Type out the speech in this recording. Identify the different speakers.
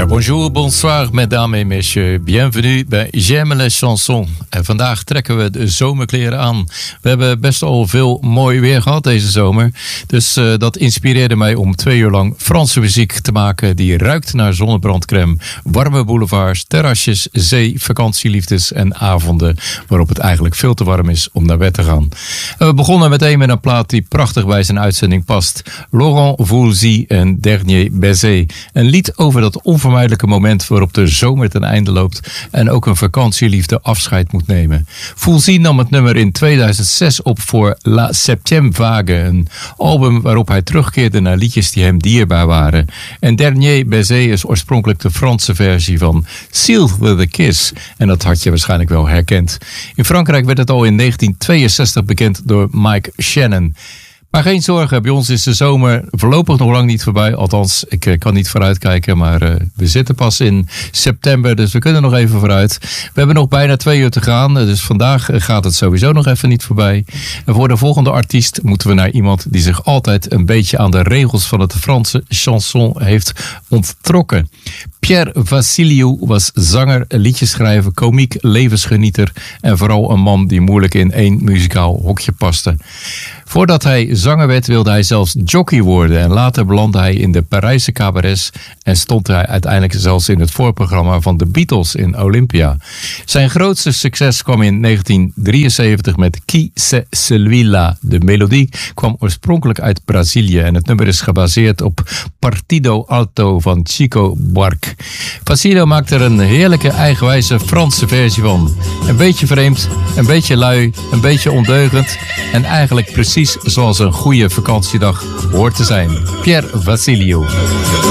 Speaker 1: Bonjour, bonsoir, mesdames et messieurs. Bienvenue bij J'aime les chansons. En vandaag trekken we de zomerkleren aan. We hebben best al veel mooi weer gehad deze zomer. Dus dat inspireerde mij om 2 uur lang Franse muziek te maken die ruikt naar zonnebrandcrème, warme boulevards, terrasjes, zee, vakantieliefdes en avonden waarop het eigenlijk veel te warm is om naar bed te gaan. En we begonnen meteen met een plaat die prachtig bij zijn uitzending past. Laurent Voulzy en Dernier Baiser. Een lied over dat onvermijdelijke moment waarop de zomer ten einde loopt en ook een vakantieliefde afscheid moet nemen. Voulzy nam het nummer in 2006 op voor La Septième Vague, een album waarop hij terugkeerde naar liedjes die hem dierbaar waren. En Dernier Baiser is oorspronkelijk de Franse versie van Sealed with a Kiss. En dat had je waarschijnlijk wel herkend. In Frankrijk werd het al in 1962 bekend door Mike Shannon. Maar geen zorgen, bij ons is de zomer voorlopig nog lang niet voorbij. Althans, ik kan niet vooruitkijken, maar we zitten pas in september, dus we kunnen nog even vooruit. We hebben nog bijna 2 uur te gaan, dus vandaag gaat het sowieso nog even niet voorbij. En voor de volgende artiest moeten we naar iemand die zich altijd een beetje aan de regels van het Franse chanson heeft onttrokken. Pierre Vassiliou was zanger, liedjeschrijver, komiek, levensgenieter en vooral een man die moeilijk in 1 muzikaal hokje paste. Voordat hij zanger werd wilde hij zelfs jockey worden en later belandde hij in de Parijse cabarets en stond hij uiteindelijk zelfs in het voorprogramma van de Beatles in Olympia. Zijn grootste succes kwam in 1973 met Qui c'est celui-là. De melodie kwam oorspronkelijk uit Brazilië en het nummer is gebaseerd op Partido Alto van Chico Buarque. Vassiliou maakte er een heerlijke eigenwijze Franse versie van. Een beetje vreemd, een beetje lui, een beetje ondeugend en eigenlijk precies zoals een goede vakantiedag hoort te zijn. Pierre Vassiliou.